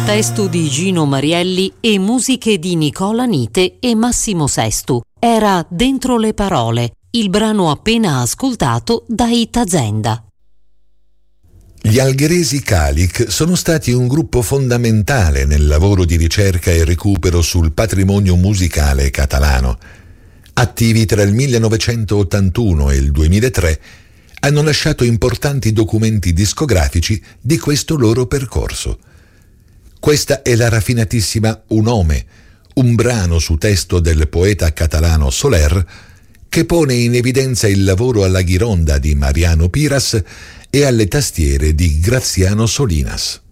Testo di Gino Marielli e musiche di Nicola Nite e Massimo Sestu. Era Dentro le parole, il brano appena ascoltato da Itazenda. Gli Algheresi Calic sono stati un gruppo fondamentale nel lavoro di ricerca e recupero sul patrimonio musicale catalano. Attivi tra il 1981 e il 2003, hanno lasciato importanti documenti discografici di questo loro percorso. Questa è la raffinatissima Un Home, un brano su testo del poeta catalano Soler, che pone in evidenza il lavoro alla ghironda di Mariano Piras e alle tastiere di Graziano Solinas.